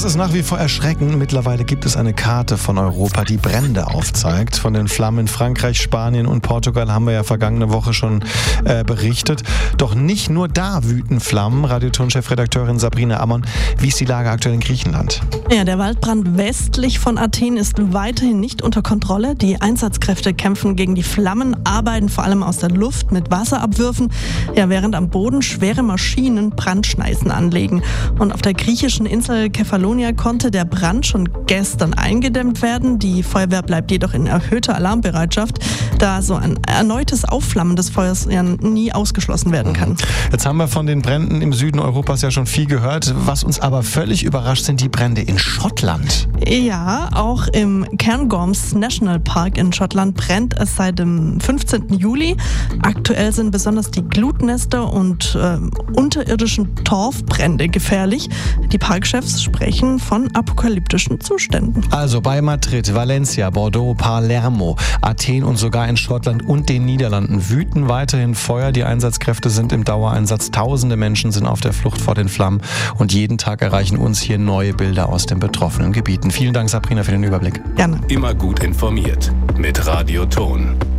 Das ist nach wie vor erschreckend. Mittlerweile gibt es eine Karte von Europa, die Brände aufzeigt. Von den Flammen in Frankreich, Spanien und Portugal haben wir ja vergangene Woche schon berichtet. Doch nicht nur da wüten Flammen. Radioton-Chefredakteurin Sabrina Ammon, wie ist die Lage aktuell in Griechenland? Ja, der Waldbrand westlich von Athen ist weiterhin nicht unter Kontrolle. Die Einsatzkräfte kämpfen gegen die Flammen, arbeiten vor allem aus der Luft mit Wasserabwürfen, ja, während am Boden schwere Maschinen Brandschneisen anlegen. Und auf der griechischen Insel Kefalonia konnte der Brand schon gestern eingedämmt werden. Die Feuerwehr bleibt jedoch in erhöhter Alarmbereitschaft, da so ein erneutes Aufflammen des Feuers ja nie ausgeschlossen werden kann. Jetzt haben wir von den Bränden im Süden Europas ja schon viel gehört. Was uns aber völlig überrascht, sind die Brände in Schottland. Ja, auch im Cairngorms National Park in Schottland brennt es seit dem 15. Juli. Aktuell sind besonders die Glutnester und unterirdischen Torfbrände gefährlich. Die Parkchefs sprechen von apokalyptischen Zuständen. Also bei Madrid, Valencia, Bordeaux, Palermo, Athen und sogar in Schottland und den Niederlanden wüten weiterhin Feuer. Die Einsatzkräfte sind im Dauereinsatz. Tausende Menschen sind auf der Flucht vor den Flammen und jeden Tag erreichen uns hier neue Bilder aus den betroffenen Gebieten. Vielen Dank, Sabrina, für den Überblick. Gerne. Immer gut informiert mit Radio Ton.